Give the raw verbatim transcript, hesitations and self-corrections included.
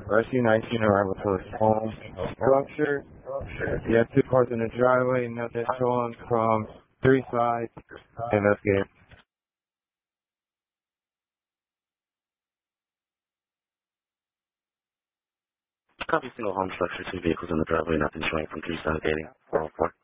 Rescue nineteen arrival to his home structure. You have two cars in the driveway, nothing showing from three sides. Investigate. Copy, single home structure, two vehicles in the driveway, nothing showing from three sides, eighty, four oh four.